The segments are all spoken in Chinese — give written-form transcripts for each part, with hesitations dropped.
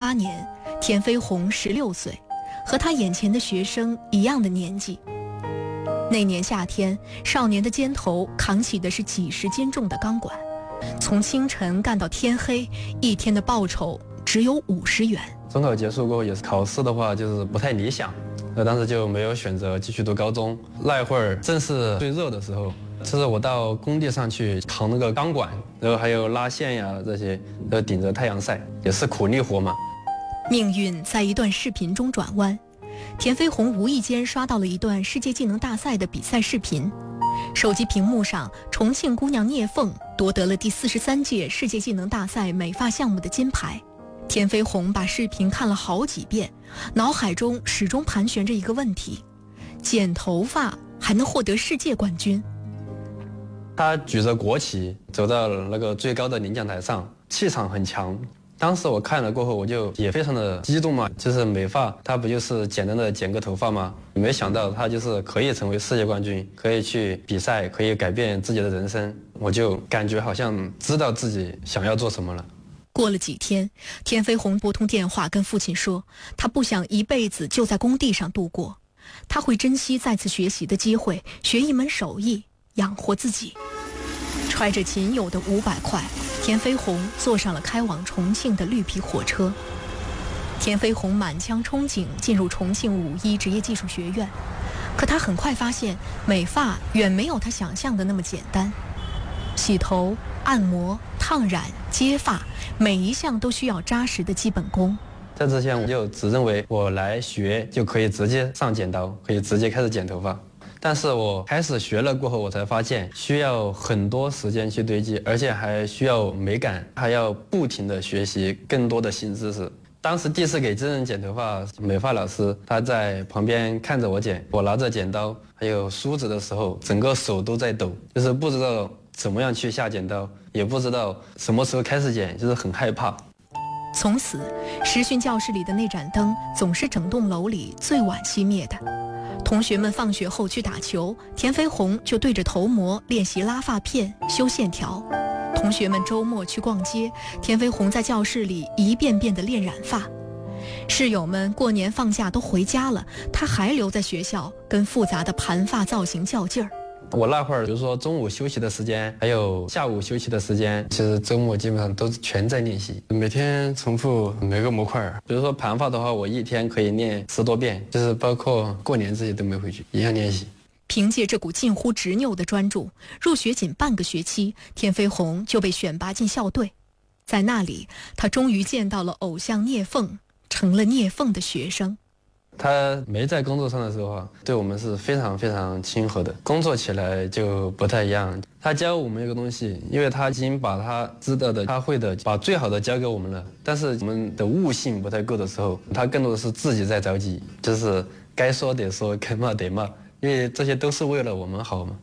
1988年，田飞鸿16岁，和他眼前的学生一样的年纪。那年夏天，少年的肩头扛起的是几十斤重的钢管，从清晨干到天黑，一天的报酬只有50元。 中考结束过后，也是考试的话就是不太理想，当时就没有选择继续读高中。那一会儿正是最热的时候，就是我到工地上去扛那个钢管，然后还有拉线呀，这些都顶着太阳晒，也是苦力活嘛。 命运在一段视频中转弯，田飞鸿无意间刷到了一段世界技能大赛的比赛视频。手机屏幕上，重庆姑娘聂凤夺得了第43届世界技能大赛美发项目的金牌。田飞鸿把视频看了好几遍，脑海中始终盘旋着一个问题：剪头发还能获得世界冠军？ 他举着国旗走到了那个最高的领奖台上，气场很强。当时我看了过后，我就也非常的激动嘛，就是美发它不就是简单的剪个头发吗？没想到它就是可以成为世界冠军，可以去比赛，可以改变自己的人生。我就感觉好像知道自己想要做什么了。 过了几天，田飞鸿拨通电话跟父亲说，他不想一辈子就在工地上度过，他会珍惜再次学习的机会，学一门手艺，养活自己。揣着仅有的500块，田飞鸿坐上了开往重庆的绿皮火车。田飞鸿满腔憧憬进入重庆5·1职业技术学院，可他很快发现，美发远没有他想象的那么简单。洗头、按摩、烫染、接发，每一项都需要扎实的基本功。 在之前我就只认为我来学就可以直接上剪刀，可以直接开始剪头发。但是我开始学了过后，我才发现需要很多时间去堆积，而且还需要美感，还要不停的学习更多的新知识。当时第一次给真人剪头发，美发老师他在旁边看着我剪，我拿着剪刀还有梳子的时候，整个手都在抖，就是不知道怎么样去下剪刀，也不知道什么时候开始剪，就是很害怕。 从此，实训教室里的那盏灯总是整栋楼里最晚熄灭的。同学们放学后去打球，田飞鸿就对着头模练习拉发片、修线条。同学们周末去逛街，田飞鸿在教室里一遍遍地练染发。室友们过年放假都回家了，他还留在学校跟复杂的盘发造型较劲儿。 我那会儿，比如说中午休息的时间，还有下午休息的时间，其实周末基本上都全在练习，每天重复每个模块。比如说盘发的话，我一天可以练10多遍，就是包括过年这些都没回去，一样练习。 凭借这股近乎执拗的专注，入学仅半个学期，田飞鸿就被选拔进校队。在那里，他终于见到了偶像聂凤，成了聂凤的学生。 他没在工作上的时候对我们是非常非常亲和的，工作起来就不太一样。他教我们一个东西，因为他已经把他知道的、他会的，把最好的教给我们了。但是我们的悟性不太够的时候，他更多的是自己在着急，就是该说得说，该骂得骂，因为这些都是为了我们好嘛。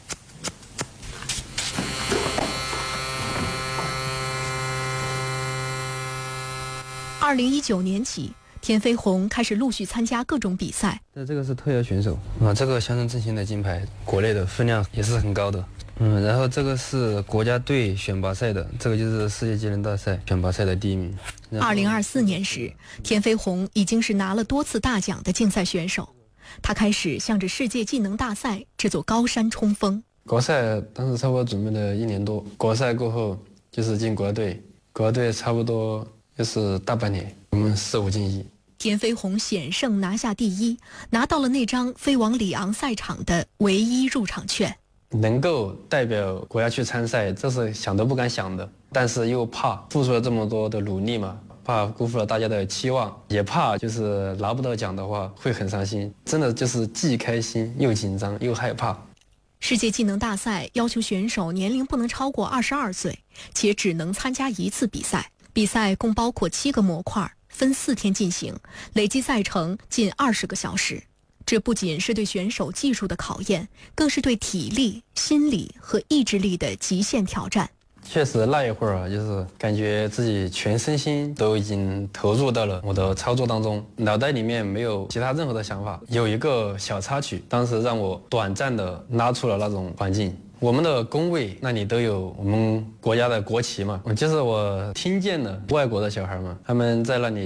2019年起，田飞鸿开始陆续参加各种比赛。 这个是特邀选手啊，这个乡村振兴的金牌，国内的分量也是很高的。然后这个是国家队选拔赛的，这个就是世界技能大赛选拔赛的第1名。 2024年时，田飞鸿已经是拿了多次大奖的竞赛选手，他开始向着世界技能大赛这座高山冲锋。 国赛当时差不多准备了1年多，国赛过后就是进国家队，国家队差不多就是大半年，我们4、5进1。 田飞鸿险胜拿下第1，拿到了那张飞往里昂赛场的唯一入场券。 能够代表国家去参赛，这是想都不敢想的，但是又怕付出了这么多的努力嘛，怕辜负了大家的期望，也怕就是拿不到奖的话会很伤心，真的就是既开心又紧张又害怕。 世界技能大赛要求选手年龄不能超过22岁，且只能参加1次比赛。比赛共包括7个模块，分4天进行，累计赛程近20个小时。这不仅是对选手技术的考验，更是对体力、心理和意志力的极限挑战。 确实那一会儿就是感觉自己全身心都已经投入到了我的操作当中，脑袋里面没有其他任何的想法。有一个小插曲，当时让我短暂的拉出了那种环境。我们的工位那里都有我们国家的国旗嘛，就是我听见了外国的小孩嘛，他们在那里